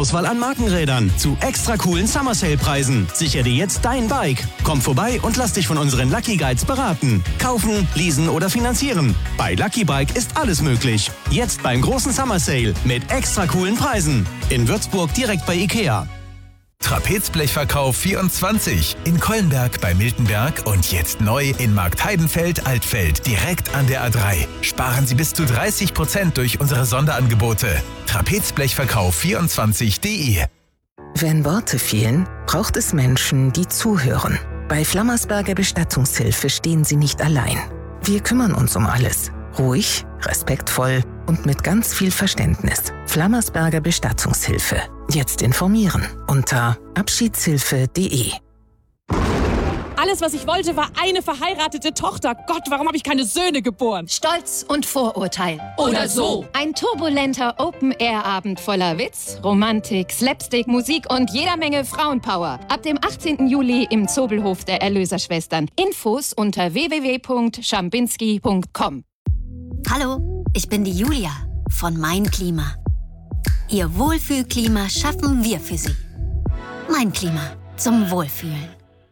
Auswahl an Markenrädern zu extra coolen Summer Sale Preisen. Sicher dir jetzt dein Bike. Komm vorbei und lass dich von unseren Lucky Guides beraten. Kaufen, leasen oder finanzieren. Bei Lucky Bike ist alles möglich. Jetzt beim großen Summer Sale mit extra coolen Preisen. In Würzburg direkt bei IKEA. Trapezblechverkauf 24 in Kollenberg bei Miltenberg und jetzt neu in Marktheidenfeld-Altfeld direkt an der A3. Sparen Sie bis zu 30% durch unsere Sonderangebote. Trapezblechverkauf24.de. Wenn Worte fehlen, braucht es Menschen, die zuhören. Bei Flammersberger Bestattungshilfe stehen Sie nicht allein. Wir kümmern uns um alles. Ruhig, respektvoll und mit ganz viel Verständnis. Flammersberger Bestattungshilfe. Jetzt informieren unter abschiedshilfe.de. Alles, was ich wollte, war eine verheiratete Tochter. Gott, warum habe ich keine Söhne geboren? Stolz und Vorurteil. Oder so. Ein turbulenter Open-Air-Abend voller Witz, Romantik, Slapstick, Musik und jeder Menge Frauenpower. Ab dem 18. Juli im Zobelhof der Erlöserschwestern. Infos unter www.schambinski.com. Hallo, ich bin die Julia von Mein Klima. Ihr Wohlfühlklima schaffen wir für Sie. Mein Klima zum Wohlfühlen.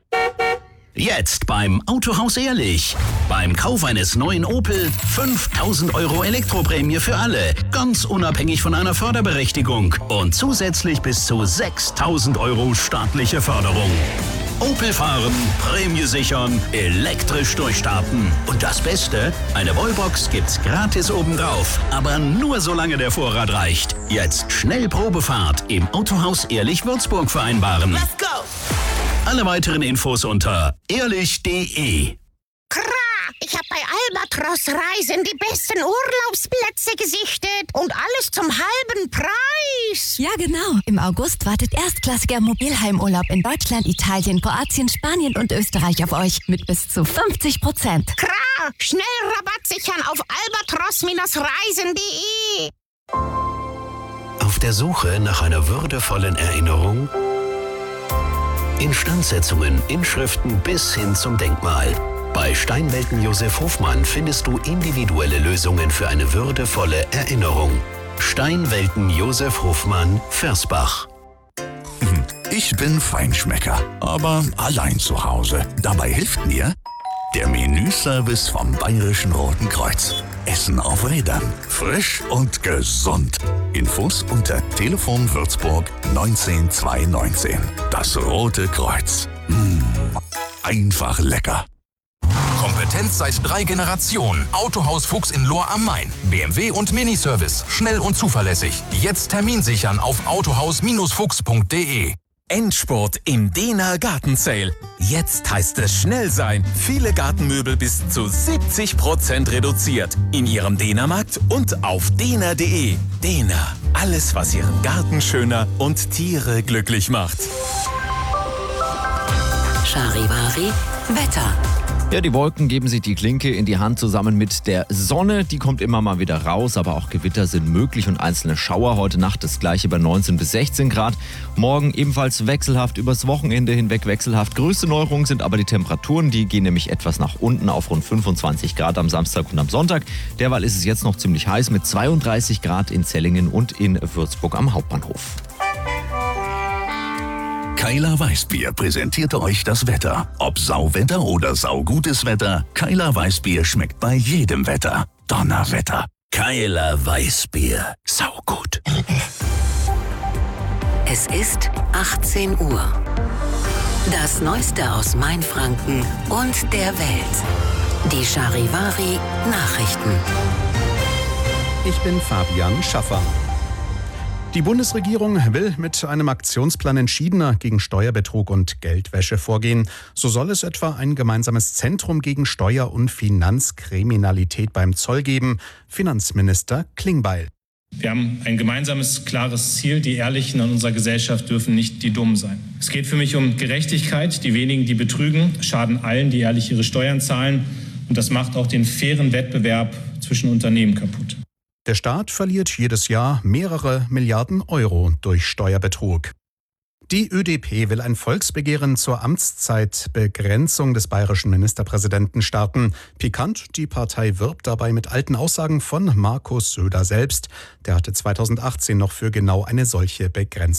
Jetzt beim Autohaus Ehrlich. Beim Kauf eines neuen Opel 5.000 € Elektroprämie für alle. Ganz unabhängig von einer Förderberechtigung. Und zusätzlich bis zu 6.000 € staatliche Förderung. Opel fahren, Prämie sichern, elektrisch durchstarten. Und das Beste, eine Wallbox gibt's gratis obendrauf. Aber nur solange der Vorrat reicht. Jetzt schnell Probefahrt im Autohaus Ehrlich Würzburg vereinbaren. Let's go! Alle weiteren Infos unter ehrlich.de. Ich habe bei Albatros Reisen die besten Urlaubsplätze gesichtet und alles zum halben Preis. Ja, genau. Im August wartet erstklassiger Mobilheimurlaub in Deutschland, Italien, Kroatien, Spanien und Österreich auf euch mit bis zu 50%. Schnell Rabatt sichern auf albatros-reisen.de. Auf der Suche nach einer würdevollen Erinnerung? Instandsetzungen, Inschriften bis hin zum Denkmal. Bei Steinwelten Josef Hofmann findest du individuelle Lösungen für eine würdevolle Erinnerung. Steinwelten Josef Hofmann, Versbach. Ich bin Feinschmecker, aber allein zu Hause. Dabei hilft mir der Menüservice vom Bayerischen Roten Kreuz. Essen auf Rädern. Frisch und gesund. Infos unter Telefon Würzburg 19219. Das Rote Kreuz. Einfach lecker. Kompetenz seit 3 Generationen. Autohaus Fuchs in Lohr am Main. BMW und Miniservice. Schnell und zuverlässig. Jetzt Termin sichern auf autohaus-fuchs.de. Endspurt im Dehner Gartensale. Jetzt heißt es schnell sein. Viele Gartenmöbel bis zu 70% reduziert. In Ihrem Dehnermarkt und auf dehner.de. Dehner. Alles, was Ihren Garten schöner und Tiere glücklich macht. Charivari Wetter. Ja, die Wolken geben sich die Klinke in die Hand zusammen mit der Sonne. Die kommt immer mal wieder raus, aber auch Gewitter sind möglich und einzelne Schauer. Heute Nacht das gleiche bei 19 bis 16 Grad. Morgen ebenfalls wechselhaft, übers Wochenende hinweg wechselhaft. Größte Neuerungen sind aber die Temperaturen. Die gehen nämlich etwas nach unten auf rund 25 Grad am Samstag und am Sonntag. Derweil ist es jetzt noch ziemlich heiß mit 32 Grad in Zellingen und in Würzburg am Hauptbahnhof. Keiler Weißbier präsentierte euch das Wetter. Ob Sauwetter oder saugutes Wetter, Keiler Weißbier schmeckt bei jedem Wetter. Donnerwetter. Keiler Weißbier. Saugut. Es ist 18 Uhr. Das Neueste aus Mainfranken und der Welt. Die Charivari Nachrichten. Ich bin Fabian Schaffer. Die Bundesregierung will mit einem Aktionsplan entschiedener gegen Steuerbetrug und Geldwäsche vorgehen. So soll es etwa ein gemeinsames Zentrum gegen Steuer- und Finanzkriminalität beim Zoll geben. Finanzminister Klingbeil. Wir haben ein gemeinsames, klares Ziel. Die Ehrlichen in unserer Gesellschaft dürfen nicht die Dummen sein. Es geht für mich um Gerechtigkeit. Die wenigen, die betrügen, schaden allen, die ehrlich ihre Steuern zahlen. Und das macht auch den fairen Wettbewerb zwischen Unternehmen kaputt. Der Staat verliert jedes Jahr mehrere Milliarden Euro durch Steuerbetrug. Die ÖDP will ein Volksbegehren zur Amtszeitbegrenzung des bayerischen Ministerpräsidenten starten. Pikant, die Partei wirbt dabei mit alten Aussagen von Markus Söder selbst. Der hatte 2018 noch für genau eine solche Begrenzung